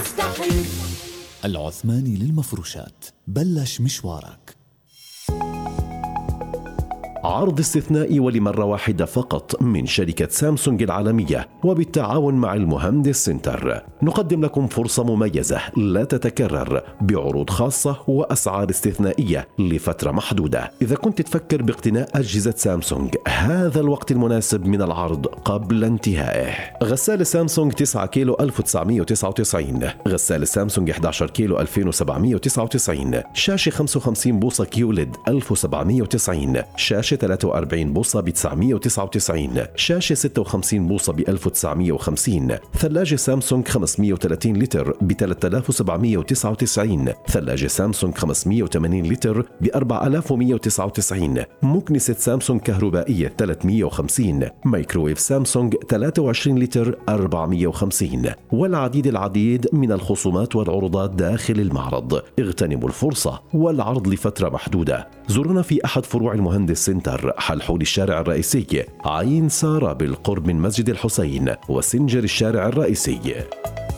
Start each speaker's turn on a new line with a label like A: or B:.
A: تستحي.
B: العثماني للمفروشات، بلش مشوارك.
C: عرض استثنائي ولمرة واحدة فقط من شركة سامسونج العالمية وبالتعاون مع المهندس سنتر. نقدم لكم فرصة مميزة لا تتكرر بعروض خاصة وأسعار استثنائية لفترة محدودة. إذا كنت تفكر باقتناء أجهزة سامسونج، هذا الوقت المناسب من العرض قبل انتهائه. غسالة سامسونج 9 كيلو 1999، غسالة سامسونج 11 كيلو 2799، شاشة 55 بوصة كيوليد 1790، شاشة 43 بوصة ب 999، شاشة 56 بوصة ب 1950، ثلاجة سامسونج 530 لتر ب 3799، ثلاجة سامسونج 580 لتر ب 4199، مكنسة سامسونج كهربائية 350، مايكروويف سامسونج 23 لتر 450، والعديد من الخصومات والعروضات داخل المعرض. اغتنموا الفرصة والعرض لفترة محدودة. زورونا في أحد فروع المهندس سنتر، حلحول الشارع الرئيسي، عين سارة بالقرب من مسجد الحسين، وسنجر الشارع الرئيسي.